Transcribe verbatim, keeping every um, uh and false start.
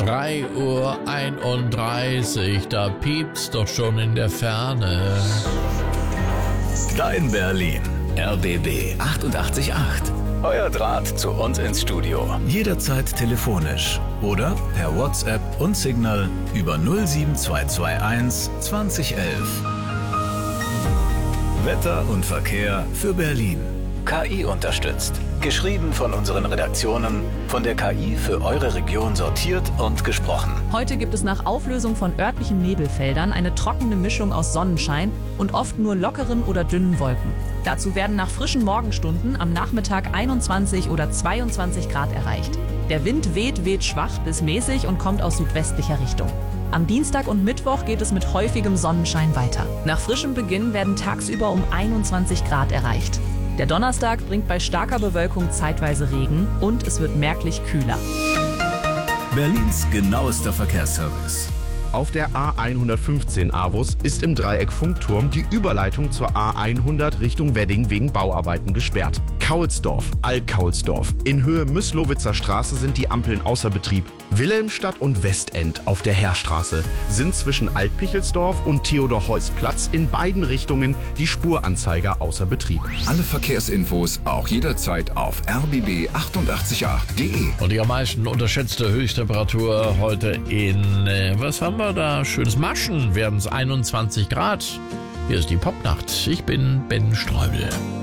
drei Uhr einunddreißig, da piept's doch schon in der Ferne. Dein Berlin. R B B achtundachtzig Komma acht. Euer Draht zu uns ins Studio. Jederzeit telefonisch oder per WhatsApp und Signal über null sieben zwei zwei eins zwanzig elf. Wetter und Verkehr für Berlin. K I unterstützt. Geschrieben von unseren Redaktionen, von der K I für eure Region sortiert und gesprochen. Heute gibt es nach Auflösung von örtlichen Nebelfeldern eine trockene Mischung aus Sonnenschein und oft nur lockeren oder dünnen Wolken. Dazu werden nach frischen Morgenstunden am Nachmittag einundzwanzig oder zweiundzwanzig Grad erreicht. Der Wind weht, weht schwach bis mäßig und kommt aus südwestlicher Richtung. Am Dienstag und Mittwoch geht es mit häufigem Sonnenschein weiter. Nach frischem Beginn werden tagsüber um einundzwanzig Grad erreicht. Der Donnerstag bringt bei starker Bewölkung zeitweise Regen und es wird merklich kühler. Berlins genauester Verkehrsservice. Auf der A hundertfünfzehn Avus ist im Dreieck Funkturm die Überleitung zur A hundert Richtung Wedding wegen Bauarbeiten gesperrt. Kaulsdorf, Alt-Kaulsdorf. In Höhe Myslowitzer Straße sind die Ampeln außer Betrieb. Wilhelmstadt und Westend auf der Heerstraße sind zwischen Alt-Pichelsdorf und Theodor-Heuss-Platz in beiden Richtungen die Spuranzeiger außer Betrieb. Alle Verkehrsinfos auch jederzeit auf r b b achtundachtzig Komma acht punkt de. Und die am meisten unterschätzte Höchsttemperatur heute in, äh, was haben wir da? Schönes Maschen, werden es einundzwanzig Grad. Hier ist die Popnacht. Ich bin Ben Streubel.